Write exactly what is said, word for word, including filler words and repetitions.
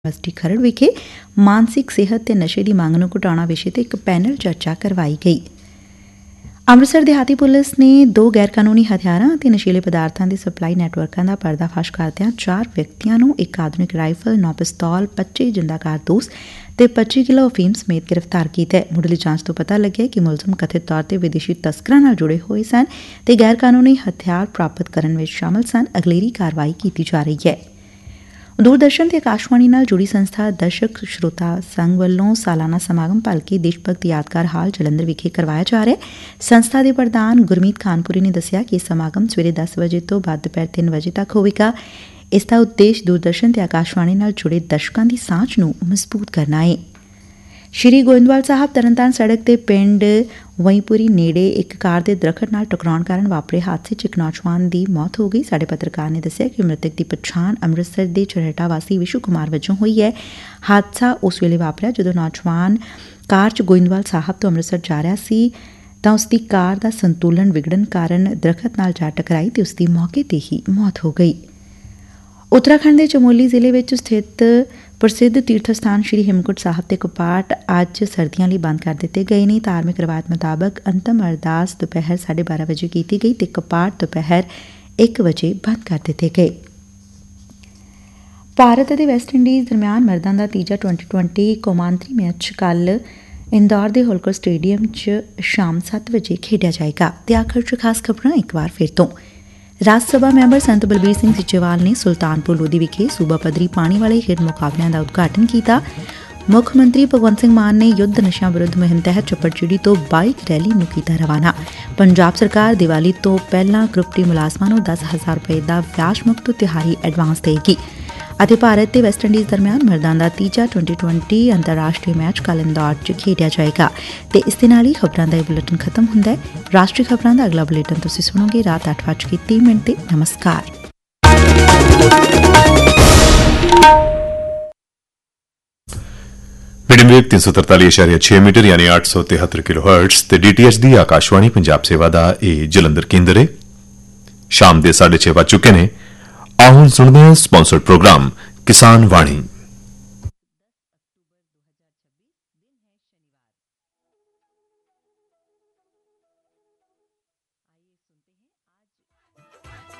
University Kharar ਵਿਖੇ ਮਾਨਸਿਕ ਸਿਹਤ ਤੇ ਨਸ਼ੇ ਦੀ ਮੰਗ ਨੂੰ ਘਟਾਉਣਾ ਵਿਸ਼ੇ ਤੇ ਇੱਕ ਪੈਨਲ ਚਰਚਾ ਕਰਵਾਈ ਗਈ। ਅੰਮ੍ਰਿਤਸਰ ਦਿਹਾਤੀ ਪੁਲਿਸ ਨੇ ਦੋ ਗੈਰ ਕਾਨੂੰਨੀ ਹਥਿਆਰਾਂ ਅਤੇ ਨਸ਼ੀਲੇ ਪਦਾਰਥਾਂ ਦੇ ਸਪਲਾਈ ਨੈਟਵਰਕਾਂ ਦਾ ਪਰਦਾਫਾਸ਼ ਕਰਦਿਆਂ ਚਾਰ ਵਿਅਕਤੀਆਂ ਨੂੰ ਇੱਕ ਆਧੁਨਿਕ ਰਾਈਫਲ, ਨੌ ਪਿਸਤੌਲ, ਪੱਚੀ ਜਿੰਦਾ ਕਾਰਤੂਸ ਤੇ ਪੱਚੀ ਕਿਲੋ ਅਫੀਮ ਸਮੇਤ ਗ੍ਰਿਫਤਾਰ ਕੀਤਾ ਹੈ। ਮੁੱਢਲੀ ਜਾਂਚ ਤੋਂ ਪਤਾ ਲੱਗਿਆ ਕਿ ਮੁਲਜ਼ਮ ਕਥਿਤ ਤੌਰ ਤੇ ਵਿਦੇਸ਼ੀ ਤਸਕਰਾਂ ਨਾਲ ਜੁੜੇ ਹੋਏ ਸਨ ਤੇ ਗੈਰ ਕਾਨੂੰਨੀ ਹਥਿਆਰ ਪ੍ਰਾਪਤ ਕਰਨ ਵਿੱਚ ਸ਼ਾਮਲ ਸਨ। ਅਗਲੇਰੀ ਕਾਰਵਾਈ ਕੀਤੀ ਜਾ ਰਹੀ ਹੈ। ਦੂਰਦਰਸ਼ਨ ਤੇ ਆਕਾਸ਼ਵਾਣੀ ਨਾਲ ਜੁੜੀ ਸੰਸਥਾ ਦਰਸ਼ਕ ਸ਼ਰੋਤਾ ਸੰਘ ਵੱਲੋਂ ਸਾਲਾਨਾ ਸਮਾਗਮ ਭਲਕੇ ਦੇਸ਼ ਭਗਤ ਯਾਦਗਾਰ ਹਾਲ ਜਲੰਧਰ ਵਿਖੇ ਕਰਵਾਇਆ ਜਾ ਰਿਹਾ ਹੈ। ਸੰਸਥਾ ਦੇ ਪ੍ਰਧਾਨ ਗੁਰਮੀਤ ਖਾਨਪੁਰੀ ਨੇ ਦੱਸਿਆ ਕਿ ਇਹ ਸਮਾਗਮ ਸਵੇਰੇ ਦਸ ਵਜੇ ਤੋਂ ਬਾਅਦ ਦੁਪਹਿਰ ਤਿੰਨ ਵਜੇ ਤੱਕ ਹੋਵੇਗਾ। ਇਸ ਦਾ ਉਦੇਸ਼ ਦੂਰਦਰਸ਼ਨ ਤੇ ਆਕਾਸ਼ਵਾਣੀ ਨਾਲ ਜੁੜੇ ਦਰਸ਼ਕਾਂ ਦੀ ਸਾਂਝ ਨੂੰ ਮਜ਼ਬੂਤ ਕਰਨਾ ਹੈ। ਸ਼੍ਰੀ ਗੋਇੰਦਵਾਲ ਸਾਹਿਬ ਤਰਨਤਾਰਨ ਸੜਕ ਤੇ ਪਿੰਡ ਵਈਪੁਰੀ ਨੇੜੇ ਇੱਕ ਕਾਰ ਦੇ ਦਰੱਖਤ ਨਾਲ ਟਕਰਾਉਣ ਕਾਰਨ ਵਾਪਰੇ ਹਾਦਸੇ 'ਚ ਇੱਕ ਨੌਜਵਾਨ ਦੀ ਮੌਤ ਹੋ ਗਈ। ਸਾਡੇ ਪੱਤਰਕਾਰ ਨੇ ਦੱਸਿਆ ਕਿ ਮ੍ਰਿਤਕ ਦੀ ਪਛਾਣ ਅੰਮ੍ਰਿਤਸਰ ਦੇ ਚਰੇਟਾ ਵਾਸੀ ਵਿਸ਼ੂ ਕੁਮਾਰ ਵਜੋਂ ਹੋਈ ਹੈ। ਹਾਦਸਾ ਉਸ ਵੇਲੇ ਵਾਪਰਿਆ ਜਦੋਂ ਨੌਜਵਾਨ ਕਾਰ 'ਚ ਗੋਇੰਦਵਾਲ ਸਾਹਿਬ ਤੋਂ ਅੰਮ੍ਰਿਤਸਰ ਜਾ ਰਿਹਾ ਸੀ ਤਾਂ ਉਸ ਦੀ ਕਾਰ ਦਾ ਸੰਤੁਲਨ ਵਿਗੜਨ ਕਾਰਨ ਦਰੱਖਤ ਨਾਲ ਜਾ ਟਕਰਾਈ ਤੇ ਉਸ ਦੀ ਮੌਕੇ ਤੇ ਹੀ ਮੌਤ ਹੋ ਗਈ। ਉੱਤਰਾਖੰਡ ਦੇ ਚਮੋਲੀ ਜ਼ਿਲ੍ਹੇ ਵਿੱਚ ਸਥਿਤ ਪ੍ਰਸਿੱਧ ਤੀਰਥ ਸਥਾਨ ਸ਼੍ਰੀ ਹਿਮਕੁੰਟ ਸਾਹਿਬ ਦੇ ਕਪਾਟ ਅੱਜ ਸਰਦੀਆਂ ਲਈ ਬੰਦ ਕਰ ਦਿੱਤੇ ਗਏ ਨੇ। ਧਾਰਮਿਕ ਰਵਾਇਤ ਮੁਤਾਬਕ ਅੰਤਮ ਅਰਦਾਸ ਦੁਪਹਿਰ ਸਾਢੇ ਬਾਰਾਂ ਵਜੇ ਕੀਤੀ ਗਈ ਤੇ ਕਪਾਟ ਦੁਪਹਿਰ ਇੱਕ ਵਜੇ ਬੰਦ ਕਰ ਦਿੱਤੇ ਗਏ। ਭਾਰਤ ਅਤੇ ਵੈਸਟਇੰਡੀਜ਼ ਦਰਮਿਆਨ ਮਰਦਾਂ ਦਾ ਤੀਜਾ ਟਵੈਂਟੀ ਟਵੈਂਟੀ ਕੌਮਾਂਤਰੀ ਮੈਚ ਕੱਲ੍ਹ ਇੰਦੌਰ ਦੇ ਹੋਲਕਰ ਸਟੇਡੀਅਮ 'ਚ ਸ਼ਾਮ ਸੱਤ ਵਜੇ ਖੇਡਿਆ ਜਾਏਗਾ। ਤੇ ਆਖਰ 'ਚ ਖਾਸ ਖਬਰਾਂ ਇੱਕ ਵਾਰ ਫਿਰ ਤੋਂ। ਰਾਜ ਸਭਾ ਮੈਂਬਰ ਸੰਤ ਬਲਬੀਰ ਸਿੰਘ ਸੀਚੇਵਾਲ ਨੇ ਸੁਲਤਾਨਪੁਰ ਲੋਧੀ ਵਿਖੇ ਸੂਬਾ ਪੱਧਰੀ ਪਾਣੀ ਵਾਲੇ ਖੇਡ ਮੁਕਾਬਲਿਆਂ ਦਾ ਉਦਘਾਟਨ ਕੀਤਾ। ਮੁੱਖ ਮੰਤਰੀ ਭਗਵੰਤ ਸਿੰਘ ਮਾਨ ਨੇ ਯੁੱਧ ਨਸ਼ਿਆਂ ਵਿਰੁੱਧ ਮੁਹਿੰਮ ਤਹਿਤ ਚੱਪੜਚਿੜੀ ਤੋਂ ਬਾਈਕ ਰੈਲੀ ਨੂੰ ਕੀਤਾ ਰਵਾਨਾ। ਪੰਜਾਬ ਸਰਕਾਰ ਦੀਵਾਲੀ ਤੋਂ ਪਹਿਲਾਂ ਗਰੁੱਪ ਡੀ ਮੁਲਾਜ਼ਮਾਂ ਨੂੰ ਦਸ ਹਜ਼ਾਰ ਰੁਪਏ ਦਾ ਵਿਆਜ ਮੁਕਤ ਤਿਹਾਰੀ ਐਡਵਾਂਸ ਦੇਵੇਗੀ। ਅਤੇ ਭਾਰਤ ਤੇ ਵੈਸਟਇੰਡੀਜ਼ ਦਰਮਿਆਨ ਮਰਦਾਂ ਦਾ ਤੀਜਾ ਟਵੈਂਟੀ ਟਵੈਂਟੀ ਅੰਤਰਰਾਸ਼ਟਰੀ ਮੈਚ ਕੱਲ੍ਹ ਇੰਦੌਰ 'ਚ ਖੇਡਿਆ ਜਾਏਗਾ। ਤੇ ਇਸ ਦੇ ਨਾਲ ਹੀ ਖਬਰਾਂ ਦਾ ਇਹ ਬੁਲੇਟਿਨ ਖਤਮ ਹੁੰਦਾ ਹੈ। ਰਾਸ਼ਟਰੀ ਖਬਰਾਂ ਦਾ ਅਗਲਾ ਬੁਲੇਟਿਨ ਤੁਸੀਂ ਸੁਣੋਗੇ ਰਾਤ ਅੱਠ ਵੱਜ ਕੇ ਤੀਹ ਮਿੰਟ ਤੇ। ਨਮਸਕਾਰ। ਮੀਡੀਅਮ ਵੇਵ ਤਿੰਨ ਸੌ ਤਰਤਾਲੀ ਇਸ਼ਾਰੀਆ ਛੇ ਮੀਟਰ ਯਾਨੀ ਅੱਠ ਸੌ ਤਿਹੱਤਰ ਕਿਲੋ ਹਰਟਜ਼ ਤੇ ਡੀਟੀਐਚ ਦੀ ਆਕਾਸ਼ਵਾਣੀ ਪੰਜਾਬ ਸੇਵਾ ਦਾ ਇਹ ਜਲੰਧਰ ਕੇਂਦਰ ਹੈ। ਸ਼ਾਮ ਦੇ ਸਾਢੇ ਛੇ ਵੱਜ ਚੁੱਕੇ ਨੇ। ਆਓ ਹੁਣ ਸੁਣਦੇ ਹਾਂ ਸਪਾਂਸਰਡ ਪ੍ਰੋਗਰਾਮ ਕਿਸਾਨ ਵਾਣੀ।